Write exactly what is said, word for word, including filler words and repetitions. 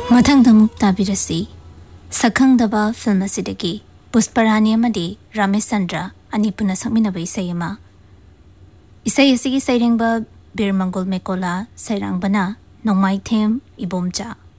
ꯃꯊꯪꯗ ꯑꯃꯨꯛ ꯇꯥꯕꯤꯔꯁꯤ ꯁꯛꯈꯪꯗꯕ ꯐꯤꯜꯝ ꯑꯁꯤꯗꯒꯤ ꯄꯨꯁꯄꯔꯥꯅꯤ ꯑꯃꯗꯤ ꯔꯥꯃꯦꯁ ꯆꯟꯗ꯭ꯔ ꯑꯅꯤ ꯄꯨꯟꯅ ꯁꯛꯃꯤꯟꯅꯕ ꯏꯁꯩ ꯑꯃ ꯏꯁꯩ ꯑꯁꯤꯒꯤ ꯁꯩꯔꯦꯡꯕ ꯕꯤꯔ ꯃꯪꯒꯣꯜ ꯃꯦꯀꯣꯂꯥ ꯁꯩꯔꯥꯡꯕꯅ ꯅꯣꯡꯃꯥꯏꯊꯦꯝ ꯏꯕꯣꯝꯆꯥ